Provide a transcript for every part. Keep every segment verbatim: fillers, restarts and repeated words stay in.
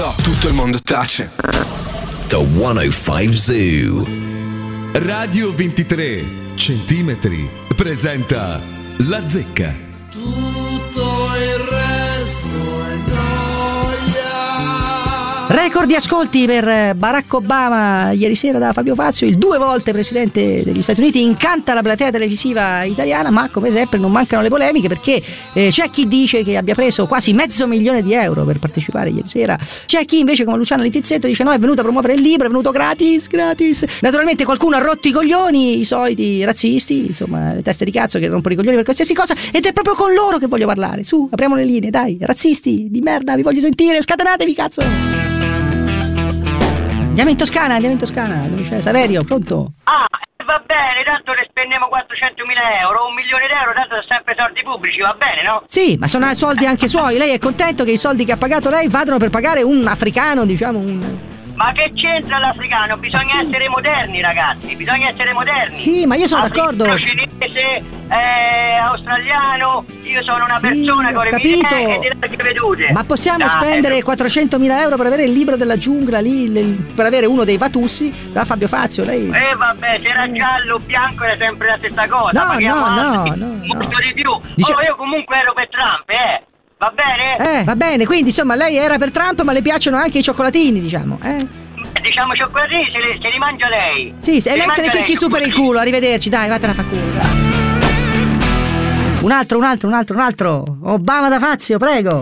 però tutto il mondo tace. The centocinque Zoo. Radio ventitré centimetri presenta La Zecca. Tutto il resto è gioia. Record di ascolti per Barack Obama ieri sera da Fabio Fazio, il due volte presidente degli Stati Uniti. Incanta la platea televisiva italiana, ma come sempre non mancano le polemiche, perché eh, c'è chi dice che abbia preso quasi mezzo milione di euro per partecipare ieri sera, c'è chi invece come Luciano Littizzetto dice no, è venuto a promuovere il libro, è venuto gratis, gratis. Naturalmente qualcuno ha rotto i coglioni, i soliti razzisti, insomma le teste di cazzo che rompono i coglioni per qualsiasi cosa, ed è proprio con loro che voglio parlare. Su, apriamo le linee, dai, razzisti di merda, vi voglio sentire, scatenatevi cazzo. Andiamo in Toscana, andiamo in Toscana, dove c'è Saverio, pronto? Ah, va bene, tanto ne spendiamo quattrocentomila euro, un milione di euro, tanto sono sempre soldi pubblici, va bene, no? Sì, ma sono soldi anche suoi, lei è contento che i soldi che ha pagato lei vadano per pagare un africano, diciamo un... Ma che c'entra l'africano? Bisogna sì. essere moderni, ragazzi, bisogna essere moderni. Sì, ma io sono africano, d'accordo. Cinese, eh, australiano, io sono una sì, persona con le capito. mie idee e delle vedute. Ma possiamo Dai, spendere no. quattrocentomila euro per avere il libro della giungla lì, le, per avere uno dei Vatussi da Fabio Fazio, lei? Eh vabbè, se era giallo o bianco era sempre la stessa cosa. No, Paghiamo no, altri, no, no, molto no. di più. Dice... Oh, io comunque ero per Trump, eh. Va bene? Eh, va bene, quindi insomma lei era per Trump, ma le piacciono anche i cioccolatini, diciamo, eh? Diciamo cioccolatini se, le, se li mangia lei. Sì, se se lei se ne ficchi su per il culo, arrivederci, dai, vattene a fa culo, dai. Un altro, un altro, un altro, un altro. Obama da Fazio, prego.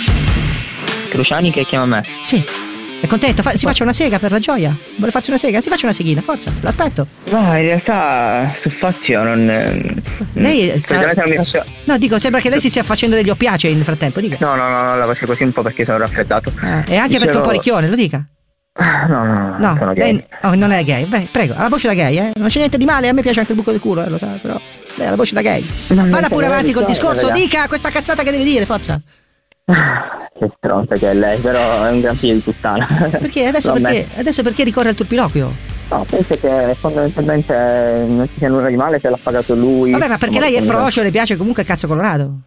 Cruciani che chiama me. Sì. È contento? Fa- si faccia una sega per la gioia? Vuole farsi una sega? Si faccia una seghina, forza, l'aspetto. No, in realtà su Fazio non... Lei sta... non mi faccio... No, dico, sembra che lei si stia facendo degli oppiacei nel frattempo, dica. No, no, no, no, la faccio così un po' perché sono raffreddato. Ah, e anche Dicevo... perché è un po' ricchione, lo dica. No, no, no, no, sono lei gay. oh, non è gay. Beh, prego, ha la voce da gay, eh. Non c'è niente di male, a me piace anche il buco del culo, eh, lo sa, però. Lei ha la voce da gay. Non Vada pure avanti col storia, discorso, ragazzi. dica questa cazzata che deve dire, forza. Che stronza che è lei, però è un gran figlio di puttana. Perché adesso perché adesso perché ricorre al turpiloquio? No, penso che fondamentalmente non ci sia nulla di male se l'ha pagato lui. Vabbè, ma perché lei è frocio e le piace comunque il cazzo colorato?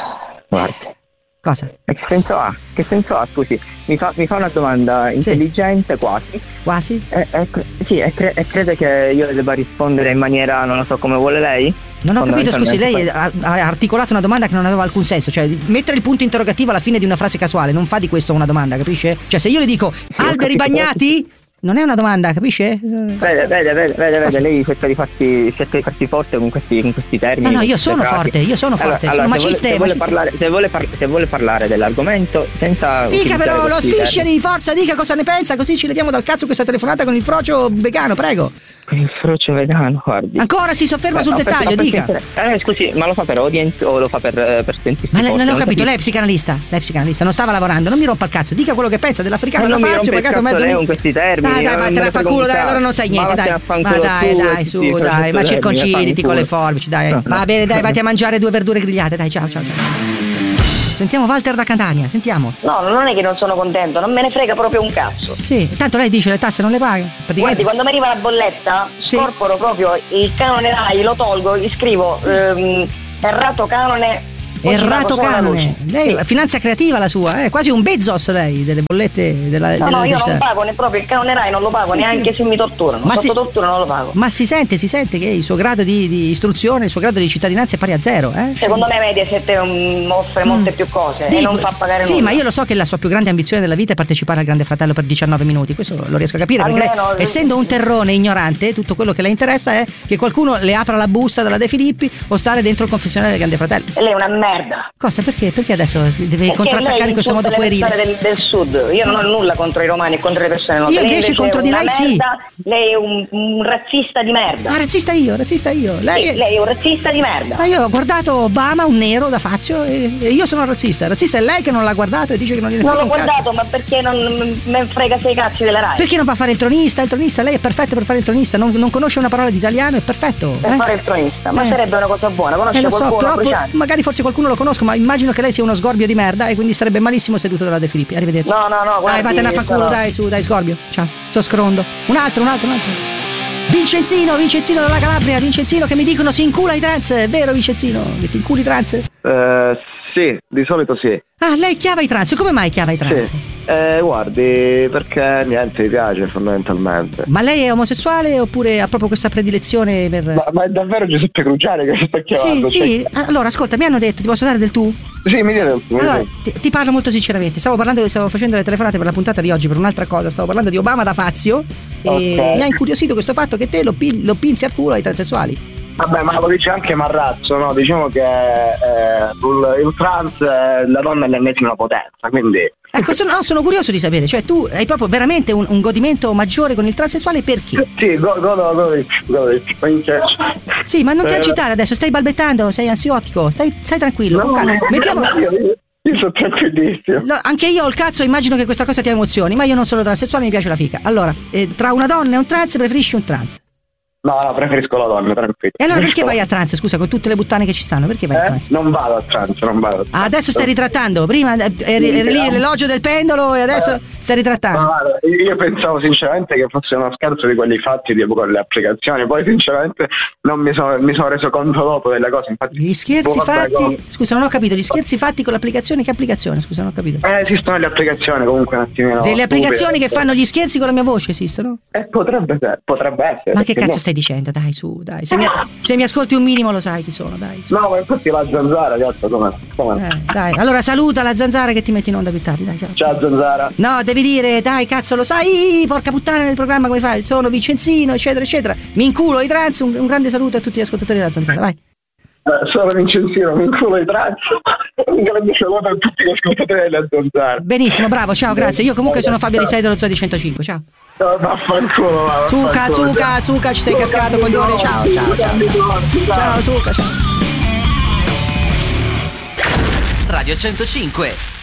Guardi. Cosa? Che senso ha? Che senso ha, scusi? Mi fa, mi fa una domanda intelligente, sì. quasi. Quasi? E, e, sì, e, cre- e crede che io le debba rispondere in maniera, non lo so, come vuole lei? Non ho capito, scusi, lei ha, ha articolato una domanda che non aveva alcun senso. Cioè, mettere il punto interrogativo alla fine di una frase casuale non fa di questo una domanda, capisce? Cioè, se io le dico sì, alberi bagnati, non è una domanda, capisce? Vede, vede, vede, vede, vede lei cerca di farsi cerca di farsi forte con questi, con questi termini. No, no, io sono forte, io sono forte, allora, sono allora, macista se e vuole, se, macista. vuole parlare, se, vuole par- se vuole parlare dell'argomento senza dica però, lo sfisceri, termini. forza, dica cosa ne pensa, così ci leviamo dal cazzo questa telefonata con il frocio vegano, prego. Con il frocio vegano, guardi. Ancora si sofferma Beh, sul no, dettaglio, perché, dica. Perché, eh, scusi, ma lo fa per audience o lo fa per, per sentirsi Ma forte? non ho capito, capito. lei è psicanalista, lei è psicanalista, non stava lavorando, non mi rompa il cazzo, dica quello che pensa dell'africano da Fazio, pagato mezzo con questi termini. Dai, dai, vattene a fa culo, dai, allora non sai niente, dai. Ma dai, dai, su, dai, ma circonciditi con le forbici, dai. No, va no. bene, dai, vatti a mangiare due verdure grigliate, dai, ciao, ciao, ciao. Sentiamo Walter da Catania, sentiamo. No, non è che non sono contento, non me ne frega proprio un cazzo. Sì, tanto lei dice le tasse non le paga. Guardi, quando mi arriva la bolletta, sì. scorporo proprio il canone RAI, lo tolgo, gli scrivo ehm, errato canone. Errato canone. Lei sì. finanza creativa la sua, è quasi un Bezos lei delle bollette della No, no, io non pago ne proprio il canone RAI, non lo pago sì, neanche sì. se mi torturano. Ma sotto si... tortura non lo pago. Ma si sente, si sente che il suo grado di, di istruzione, il suo grado di cittadinanza è pari a zero, eh? Secondo me Mediaset um, offre mm. molte più cose Dico, e non fa pagare sì, nulla. Sì, ma io lo so che la sua più grande ambizione della vita è partecipare al Grande Fratello per diciannove minuti, questo lo riesco a capire, Almeno, perché lei, essendo un terrone ignorante, tutto quello che le interessa è che qualcuno le apra la busta della De Filippi o stare dentro il confessionale del Grande Fratello. E lei è una merda. Cosa? Perché? Perché adesso deve perché contrattaccare in questo modo puerile? Del, del sud. Io non ho nulla contro i romani e contro le persone note. Io invece, invece contro di lei merda, sì. Lei è un, un razzista di merda. Ah, razzista io, razzista io. Lei, sì, è... lei è un razzista di merda. Ma io ho guardato Obama, un nero da Fazio, e, e io sono razzista. Razzista è lei che non l'ha guardato e dice che non gliene frega un cazzo. Non l'ho guardato, cazzo. ma perché non me frega sei cazzi della RAI? Perché non va a fare il tronista? Il tronista, lei è perfetto per fare il tronista, non, non conosce una parola di italiano, è perfetto. Per eh? fare il tronista, ma eh. sarebbe una cosa buona. Conosce eh, lo qualcuno? So, però, magari forse qualcuno lo conosco, ma immagino che lei sia uno sgorbio di merda e quindi sarebbe malissimo seduto dalla De Filippi. Arrivederci. No, no, no, guardi, dai, vattene a fa culo, no. dai, su, dai, sgorbio. Ciao, so scrondo. Un altro, un altro, un altro. Vincenzino, Vincenzino dalla Calabria, Vincenzino che mi dicono si incula i trans, è vero Vincenzino? Che ti inculi i trans? Uh, Sì, di solito sì. Ah, lei chiava i trans, come mai chiava i trans? Sì. Eh, guardi, perché niente, mi piace fondamentalmente. Ma lei è omosessuale oppure ha proprio questa predilezione per... Ma, ma è davvero Giuseppe Cruciani che sta chiamando? Sì, sì, allora ascolta, mi hanno detto, ti posso dare del tu? Sì, mi dite del tu. Allora, ti, ti parlo molto sinceramente, stavo parlando, stavo facendo le telefonate per la puntata di oggi per un'altra cosa, stavo parlando di Obama da Fazio e okay. Mi ha incuriosito questo fatto che te lo, pi- lo pinzi al culo ai transessuali. Vabbè, ma lo dice anche Marrazzo, no? Diciamo che eh, il, il trans, eh, la donna è l'ennesima potenza, quindi... Ecco, sono, no, sono curioso di sapere, cioè tu hai proprio veramente un, un godimento maggiore con il transessuale, perché? Sì, godo, godo, godo, Sì, ma non ti eh, agitare adesso, stai balbettando, sei ansiotico, stai, stai tranquillo, no, con calma. Mettiamo... Io, io sono tranquillissimo. No, anche io ho il cazzo, immagino che questa cosa ti emozioni, ma io non sono transessuale, mi piace la fica. Allora, eh, tra una donna e un trans preferisci un trans? No, no, preferisco la donna, tranquillo. E allora perché vai a trans, scusa, con tutte le puttane che ci stanno, perché vai eh? a trans? Non vado a trans, non vado a trans. Ah, adesso stai ritrattando, prima eri, eri lì l'elogio del pendolo e adesso eh, stai ritrattando. No, io pensavo sinceramente che fosse uno scherzo di quelli fatti tipo con le applicazioni, poi sinceramente non mi sono mi sono reso conto dopo delle cose, infatti. Gli scherzi boh, fatti, con... scusa, non ho capito, gli scherzi fatti con l'applicazione, che applicazione? Scusa, non ho capito. Eh, esistono le applicazioni comunque un attimino. Delle applicazioni stupide. che fanno gli scherzi con la mia voce esistono? Eh, potrebbe essere, potrebbe essere. Ma che cazzo no? stai dicendo? Dai, su, dai. Se mi, se mi ascolti un minimo lo sai chi sono, dai. Su. No, ma infatti la zanzara, cazzo, come? come? Eh, dai, allora saluta la zanzara che ti metti in onda più tardi, dai, ciao. Ciao zanzara. No, devi dire, dai, cazzo, lo sai, porca puttana del programma come fai? Sono Vincenzino, eccetera, eccetera. Mi inculo i trans, un, un grande saluto a tutti gli ascoltatori della zanzara, vai. Eh, sono Vincenzino, mi inculo i trans. Un grande saluto a tutti gli ascoltatori della zanzara. Benissimo, bravo, ciao, grazie. Io comunque sono Fabio Lisei dello Zoo di centocinque, ciao. No, vaffanculo, va, Suca, vaffanculo. suca, suca, ci sei cascato, coglione, ciao, ciao, ciao. Ciao, suca, ciao. Radio centocinque